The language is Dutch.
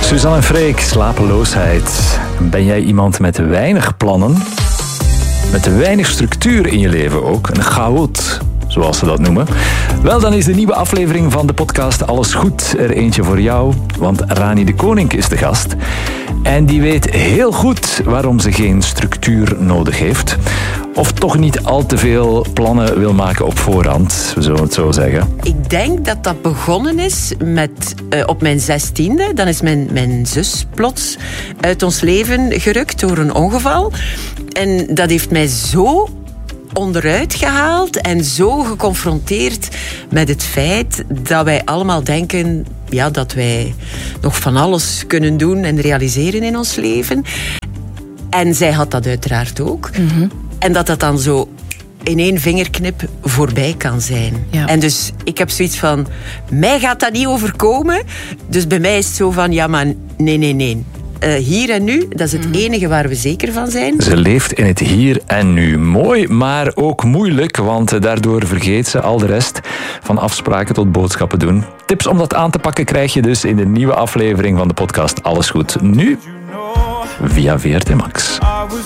Suzanne en Freek, slapeloosheid. Ben jij iemand met weinig plannen? Met weinig structuur in je leven ook? Een chaot, zoals ze dat noemen. Wel, dan is de nieuwe aflevering van de podcast Alles Goed er eentje voor jou. Want Rani de Koning is de gast. En die weet heel goed waarom ze geen structuur nodig heeft. Of toch niet al te veel plannen wil maken op voorhand, we zullen het zo zeggen. Ik denk dat dat begonnen is met op mijn 16e. Dan is mijn zus plots uit ons leven gerukt door een ongeval. En dat heeft mij zo onderuit gehaald en zo geconfronteerd met het feit dat wij allemaal denken, ja, dat wij nog van alles kunnen doen en realiseren in ons leven. En zij had dat uiteraard ook. Mm-hmm. En dat dat dan zo in één vingerknip voorbij kan zijn. Ja. En dus ik heb zoiets van, mij gaat dat niet overkomen. Dus bij mij is het zo van, ja, maar nee. Hier en nu, dat is het enige waar we zeker van zijn. Ze leeft in het hier en nu. Mooi, maar ook moeilijk, want daardoor vergeet ze al de rest. Van afspraken tot boodschappen doen. Tips om dat aan te pakken krijg je dus in de nieuwe aflevering van de podcast Alles Goed. Nu via VRT Max.